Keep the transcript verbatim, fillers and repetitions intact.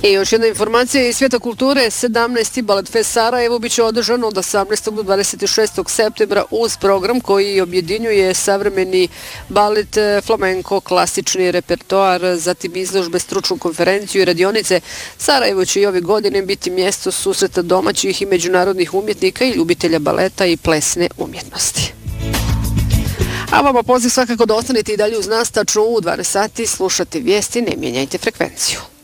I još jedna informacija iz svijeta kulture, sedamnaesti Balet Fest Sarajevo biće održano od osamnaestog do dvadeset šestog septembra uz program koji objedinjuje savremeni balet, flamenko, klasični repertoar, zatim izložbe, stručnu konferenciju i radionice. Sarajevo će i ove godine biti mjesto susreta domaćih i međunarodnih umjetnika i ljubitelja baleta i plesne umjetnosti. A vama poziv svakako da ostanete i dalje uz nas, tačno u dvanaest sati slušate vijesti, ne mijenjajte frekvenciju.